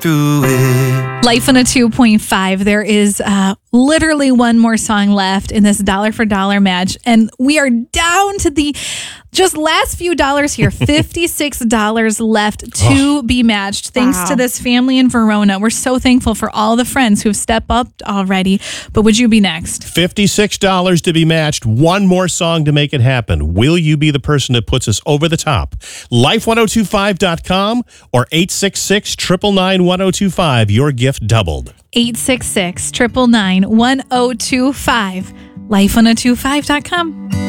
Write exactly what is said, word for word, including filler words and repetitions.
through it. Life on a two point five. There is uh, literally one more song left in this dollar for dollar match. And we are down to the just last few dollars here. fifty-six dollars left to oh. be matched. Thanks wow. to this family in Verona. We're so thankful for all the friends who've stepped up already. But would you be next? fifty-six dollars to be matched. One more song to make it happen. Will you be the person that puts us over the top? life ten twenty-five dot com or eight six six, nine nine nine, one oh two five. Your gift doubled. eight six six, nine nine nine, one oh two five. life ten twenty-five dot com.